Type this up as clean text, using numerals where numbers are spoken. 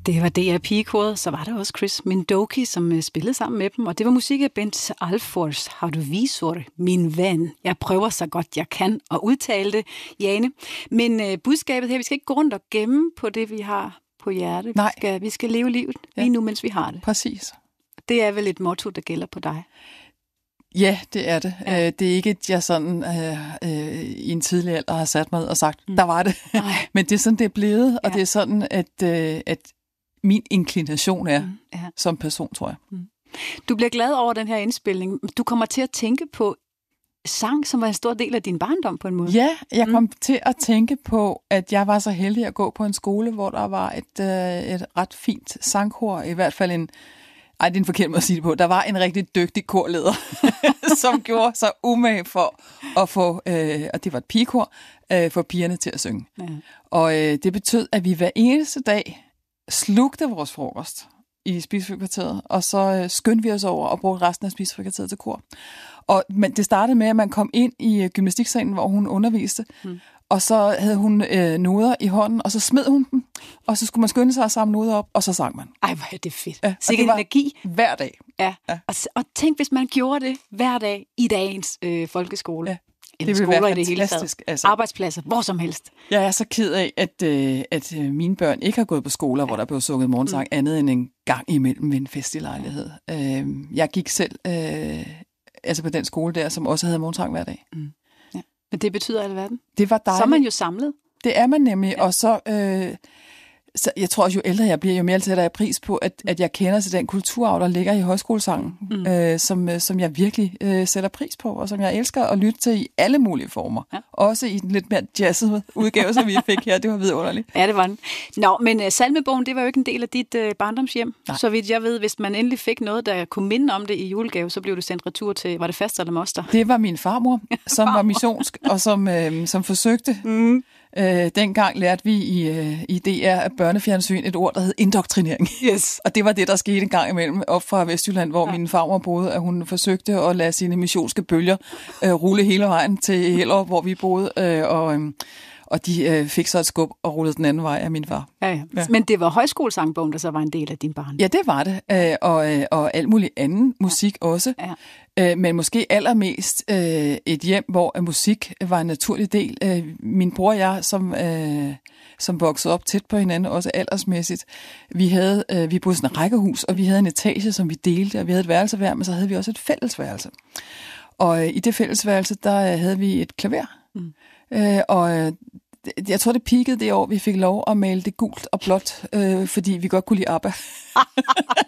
Det var DR Pigekoret, så var der også Chris Mindoki, som spillede sammen med dem, og det var musik af Bent Alfors, Har du visor, min ven. Jeg prøver så godt jeg kan at udtale det, Jane. Men budskabet her, vi skal ikke gå rundt og gemme på det, vi har på hjerte. Vi skal leve livet lige nu, mens vi har det. Præcis. Det er vel et motto, der gælder på dig? Ja, det er det. Ja. Det er ikke, at jeg sådan i en tidlig alder har sat mig og sagt, der var det. Men det er sådan, det er blevet, og det er sådan, at min inklination er som person, tror jeg. Du bliver glad over den her indspilning. Du kommer til at tænke på sang, som var en stor del af din barndom på en måde. Ja, jeg kom til at tænke på, at jeg var så heldig at gå på en skole, hvor der var et ret fint sangkor, i hvert fald det er en forkert måde at sige det på. Der var en rigtig dygtig korleder, som gjorde sig umage for at få, og det var et pigekor, få pigerne til at synge. Ja. Og det betød, at vi hver eneste dag slugte vores frokost i spisefrikvarteret, og så skyndte vi os over og brugte resten af spisefrikvarteret til kor. Men det startede med, at man kom ind i gymnastiksalen, hvor hun underviste, og så havde hun noder i hånden, og så smed hun dem, og så skulle man skynde sig at samle noder op, og så sang man. Ej, hvor er det fedt. Ja, sikkert energi. Hver dag. Ja. Og tænk, hvis man gjorde det hver dag i dagens folkeskole. Ja. Eller det skoler i det hele taget. Altså. Arbejdspladser, hvor som helst. Jeg er så ked af, at mine børn ikke har gået på skoler, hvor der blev sunget morgensang andet end en gang imellem ved en festlejlighed. Jeg gik selv på den skole der, som også havde morgensang hver dag. Ja. Men det betyder alverden. Det var dejligt. Så er man jo samlet. Det er man nemlig, og så så jeg tror, jo ældre jeg bliver, jo mere sætter jeg pris på, at jeg kender til den kulturarv, der ligger i højskolesangen, som jeg virkelig sætter pris på, og som jeg elsker at lytte til i alle mulige former. Ja. Også i den lidt mere jazzede udgave, som vi fik her. Det var vidunderligt. Ja, det var den. Nå, men salmebogen, det var jo ikke en del af dit barndomshjem. Nej. Så vidt jeg ved, hvis man endelig fik noget, der kunne minde om det i julegave, så blev det sendt retur til, var det faster eller moster? Det var min farmor, som var missionsk, og som forsøgte. Dengang lærte vi i DR børnefjernsyn et ord, der hed indoktrinering. Yes. Og det var det, der skete en gang imellem op fra Vestjylland, hvor min farmor boede, at hun forsøgte at lade sine missionske bølger rulle hele vejen til Hellerup, hvor vi boede, og de fik så et skub og rullede den anden vej af min far. Ja. Men det var højskolesangbogen, der så var en del af din barn. Ja, det var det. Og alt muligt anden musik også. Ja. Men måske allermest et hjem, hvor musik var en naturlig del. Min bror og jeg, som voksede op tæt på hinanden, også aldersmæssigt, vi boede i sådan et rækkehus, og vi havde en etage, som vi delte, og vi havde et værelse hver, men så havde vi også et fællesværelse. Og i det fællesværelse, der havde vi et klaver. Og jeg tror, det peakede det år, vi fik lov at male det gult og blåt, fordi vi godt kunne lide ABBA.